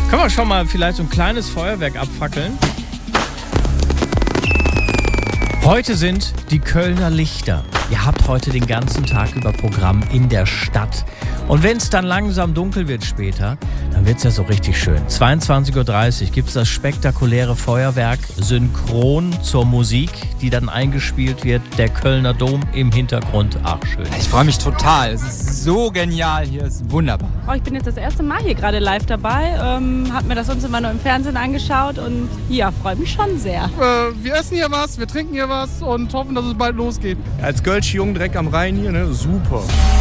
Können wir schon mal vielleicht so ein kleines Feuerwerk abfackeln? Heute sind die Kölner Lichter. Ihr habt heute den ganzen Tag über Programm in der Stadt. Und wenn es dann langsam dunkel wird später, dann wird es ja so richtig schön. 22.30 Uhr gibt es das spektakuläre Feuerwerk synchron zur Musik, die dann eingespielt wird. Der Kölner Dom im Hintergrund. Ach, schön. Ich freue mich total. Es ist so genial hier. Es ist wunderbar. Oh, ich bin jetzt das erste Mal hier gerade live dabei. Hab mir das sonst immer nur im Fernsehen angeschaut und ja, freue mich schon sehr. Wir essen hier was, wir trinken hier was und hoffen, dass es bald losgeht. Als Gölsch Jung direkt am Rhein hier, ne? Super.